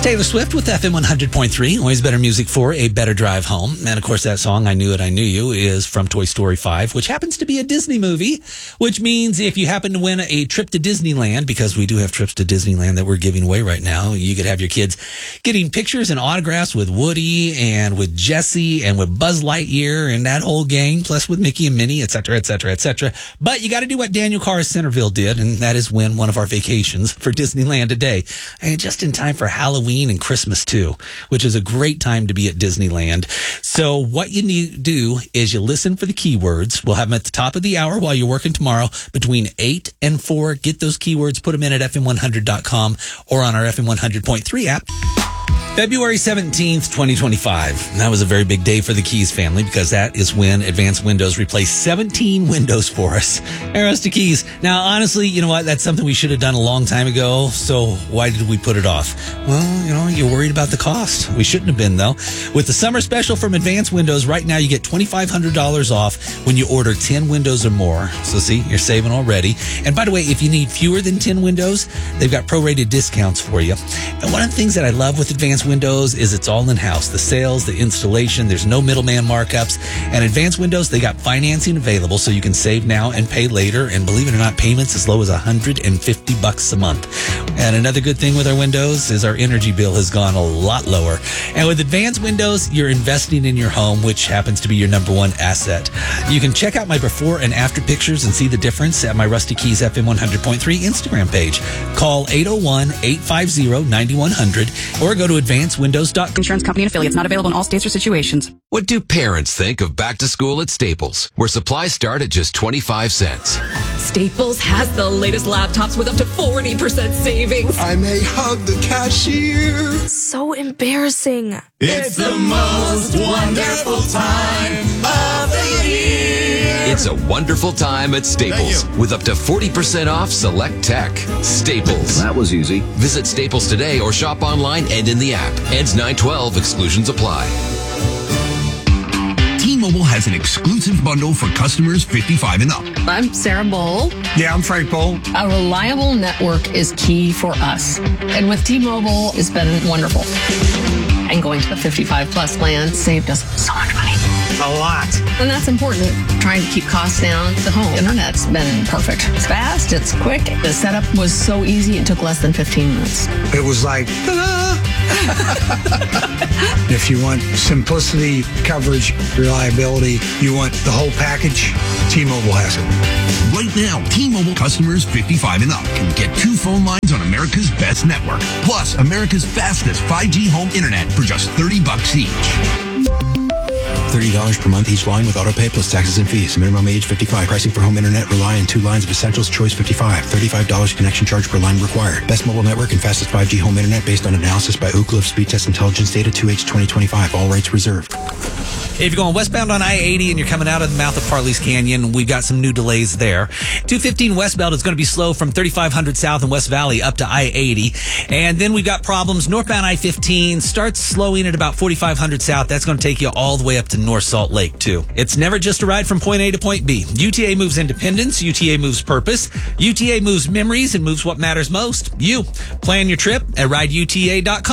Taylor Swift with FM 100.3. Always better music for a better drive home. And of course, that song, I Knew It, I Knew You, is from Toy Story 5, which happens to be a Disney movie, which means if you happen to win a trip to Disneyland, because we do have trips to Disneyland that we're giving away right now, you could have your kids getting pictures and autographs with Woody and with Jessie and with Buzz Lightyear and that whole gang, plus with Mickey and Minnie, et cetera, et cetera, et cetera. But you got to do what Daniel Carr's Centerville did, and that is win one of our vacations for Disneyland today. And just in time for Halloween and Christmas too, which is a great time to be at Disneyland. So what you need to do is you listen for the keywords. We'll have them at the top of the hour while you're working tomorrow between 8 and 4. Get those keywords, put them in at fm100.com or on our FM 100.3 app. February 17th, 2025. That was a very big day for the Keys family because that is when Advanced Windows replaced 17 windows for us. Arrows to Keys. Now, honestly, you know what? That's something we should have done a long time ago. So why did we put it off? Well, you're worried about the cost. We shouldn't have been, though. With the summer special from Advanced Windows, right now you get $2,500 off when you order 10 windows or more. So see, you're saving already. And by the way, if you need fewer than 10 windows, they've got prorated discounts for you. And one of the things that I love with Advanced Windows is it's all in-house. The sales, the installation, there's no middleman markups. And Advanced Windows, they got financing available so you can save now and pay later. And believe it or not, payments as low as $150 a month. And another good thing with our windows is our energy bill has gone a lot lower. And with Advanced Windows, you're investing in your home, which happens to be your number one asset. You can check out my before and after pictures and see the difference at my Rusty Keys FM 100.3 Instagram page. Call 801-850-9100 or go to advancedwindows.com. Insurance company and affiliates not available in all states or situations. What do parents think of back to school at Staples, where supplies start at just 25 cents? Staples has the latest laptops with up to 40% savings. I may hug the cashier. So embarrassing. It's the most wonderful time of the year. It's a wonderful time at Staples with up to 40% off select tech. Staples. That was easy. Visit Staples today or shop online and in the app. Ends 9/12. Exclusions apply. T-Mobile has an exclusive bundle for customers 55 and up. I'm Sarah Bowl. Yeah, I'm Frank Bowl. A reliable network is key for us. And with T-Mobile, it's been wonderful. And going to the 55 plus plan saved us so much money. A lot. And that's important. Trying to keep costs down. The home internet's been perfect. It's fast, it's quick. The setup was so easy, it took less than 15 minutes. It was like, ta-da! If you want simplicity, coverage, reliability, you want the whole package, T-Mobile has it. Right now, T-Mobile customers 55 and up can get 2 phone lines on America's best network, plus America's fastest 5G home internet for just $30 each. $30 per month each line with auto pay plus taxes and fees. Minimum age 55. Pricing for home internet rely on 2 lines of Essentials Choice 55. $35 connection charge per line required. Best mobile network and fastest 5G home internet based on analysis by Ookla of Speed Test Intelligence data 2H 2025. All rates reserved. If you're going westbound on I-80 and you're coming out of the mouth of Parley's Canyon, we've got some new delays there. 215 westbound is going to be slow from 3500 south and West Valley up to I-80. And then we've got problems. Northbound I-15 starts slowing at about 4500 south. That's going to take you all the way up to North Salt Lake, too. It's never just a ride from point A to point B. UTA moves independence. UTA moves purpose. UTA moves memories and moves what matters most. You. Plan your trip at rideuta.com.